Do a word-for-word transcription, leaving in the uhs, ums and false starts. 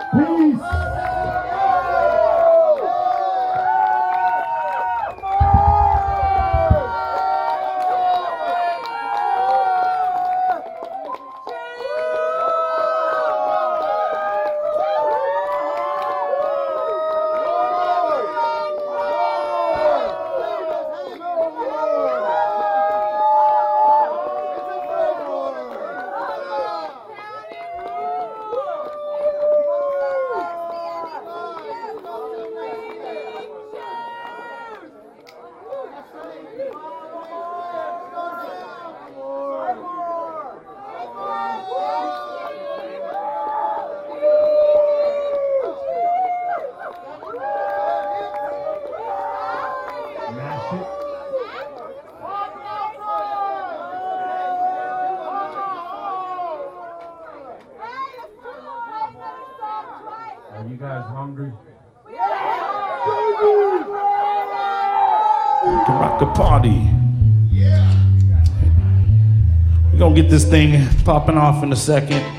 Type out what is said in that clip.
Peace. Are you guys hungry? To rock the party. We're gonna get this thing popping off in a second.